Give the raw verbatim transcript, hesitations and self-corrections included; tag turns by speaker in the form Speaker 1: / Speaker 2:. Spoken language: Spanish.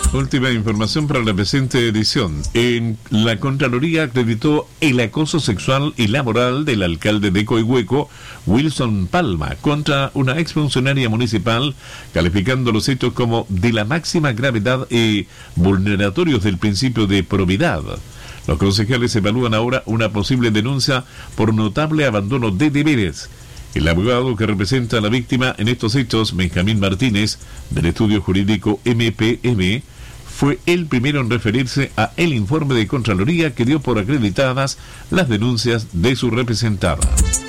Speaker 1: Última información para la presente edición. En la Contraloría acreditó el acoso sexual y laboral del alcalde de Coihueco, Wilson Palma, contra una exfuncionaria municipal, calificando los hechos como de la máxima gravedad y vulneratorios del principio de probidad. Los concejales evalúan ahora una posible denuncia por notable abandono de deberes. El abogado que representa a la víctima en estos hechos, Benjamín Martínez, del estudio jurídico M P M, fue el primero en referirse a el informe de Contraloría que dio por acreditadas las denuncias de su representada.